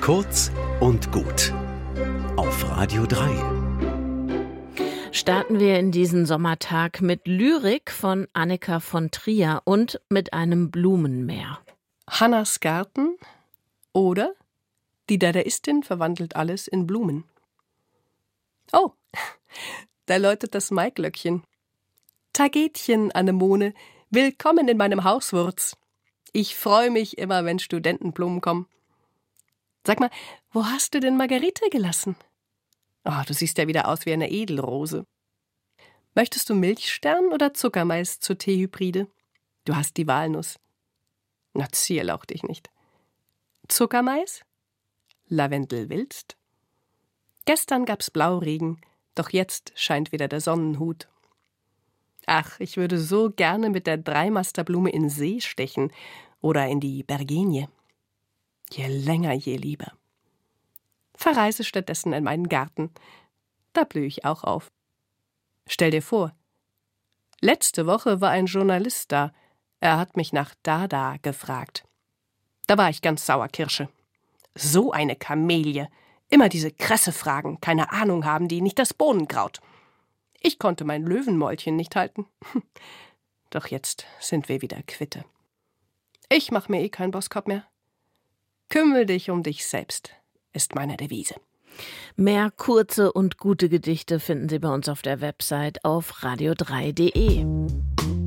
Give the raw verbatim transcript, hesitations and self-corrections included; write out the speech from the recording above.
Kurz und gut auf Radio drei. Starten wir in diesen Sommertag mit Lyrik von Annika von Trier und mit einem Blumenmeer. Hannas Garten oder Die Dadaistin verwandelt alles in Blumen. Oh, da läutet das Maiglöckchen. Tagetchen, Anemone, willkommen in meinem Hauswurz. Ich freue mich immer, wenn Studentenblumen kommen. Sag mal, wo hast du denn Margarete gelassen? Oh, du siehst ja wieder aus wie eine Edelrose. Möchtest du Milchstern oder Zuckermais zur Teehybride? Du hast die Walnuss. Na, zierlauch dich nicht. Zuckermais? Lavendelwilst? Gestern gab's Blauregen, doch jetzt scheint wieder der Sonnenhut. Ach, ich würde so gerne mit der Dreimasterblume in See stechen oder in die Bergenie. Je länger, je lieber. Verreise stattdessen in meinen Garten. Da blühe ich auch auf. Stell dir vor, letzte Woche war ein Journalist da. Er hat mich nach Dada gefragt. Da war ich ganz sauer, Kirsche. So eine Kamelie. Immer diese Kresse-Fragen, keine Ahnung haben die, nicht das Bohnenkraut. Ich konnte mein Löwenmäulchen nicht halten. Doch jetzt sind wir wieder quitte. Ich mach mir eh keinen Boskop mehr. Kümmere dich um dich selbst, ist meine Devise. Mehr kurze und gute Gedichte finden Sie bei uns auf der Website auf radio drei punkt de.